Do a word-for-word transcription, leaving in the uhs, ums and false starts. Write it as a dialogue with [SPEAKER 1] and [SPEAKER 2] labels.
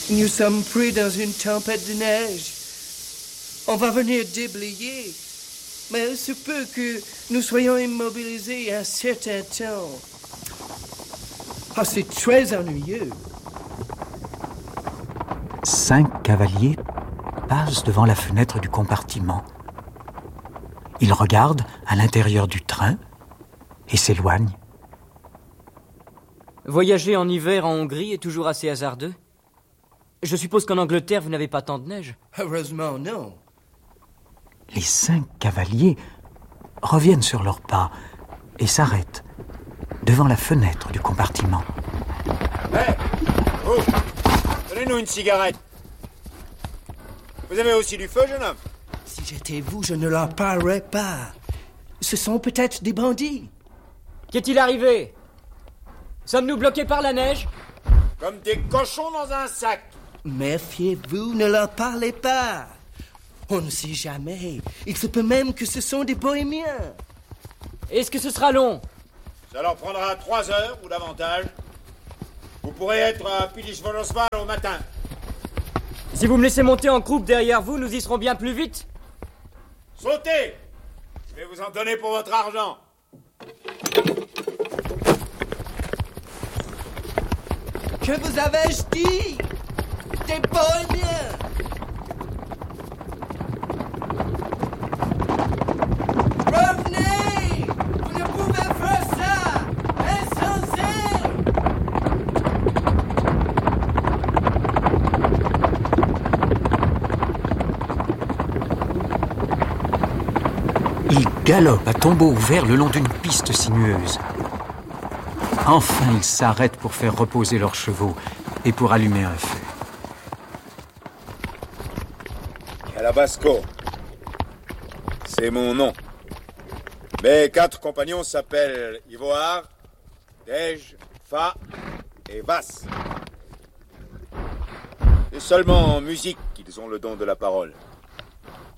[SPEAKER 1] Nous sommes pris dans une tempête de neige. On va venir déblayer. Mais il se peut que nous soyons immobilisés un certain temps. Ah, c'est très ennuyeux.
[SPEAKER 2] Cinq cavaliers passent devant la fenêtre du compartiment. Ils regardent à l'intérieur du train et s'éloignent.
[SPEAKER 3] Voyager en hiver en Hongrie est toujours assez hasardeux. Je suppose qu'en Angleterre, vous n'avez pas tant de neige.
[SPEAKER 1] Heureusement, non.
[SPEAKER 2] Les cinq cavaliers reviennent sur leurs pas et s'arrêtent devant la fenêtre du compartiment.
[SPEAKER 4] Hé, hey, vous, donnez-nous une cigarette. Vous avez aussi du feu, jeune homme?
[SPEAKER 1] Si j'étais vous, je ne leur parlerais pas. Ce sont peut-être des bandits.
[SPEAKER 3] Qu'est-il arrivé? Sommes-nous bloqués par la neige?
[SPEAKER 4] Comme des cochons dans un sac.
[SPEAKER 1] Méfiez-vous, ne leur parlez pas. On ne sait jamais. Il se peut même que ce sont des bohémiens.
[SPEAKER 3] Est-ce que ce sera long?
[SPEAKER 4] Ça leur prendra trois heures ou davantage. Vous pourrez être à Pilis-Volosval au matin.
[SPEAKER 3] Si vous me laissez monter en croupe derrière vous, nous y serons bien plus vite.
[SPEAKER 4] Sautez! Je vais vous en donner pour votre argent.
[SPEAKER 1] Que vous avais-je dit? Des bohémiens! Revenez! Vous ne pouvez faire ça! Insensé!
[SPEAKER 2] Ils galopent à tombeau ouvert le long d'une piste sinueuse. Enfin, ils s'arrêtent pour faire reposer leurs chevaux et pour allumer un feu.
[SPEAKER 4] Calabasco. C'est mon nom. Mes quatre compagnons s'appellent Ivoire, Dej, Fa et Vas. C'est seulement en musique qu'ils ont le don de la parole.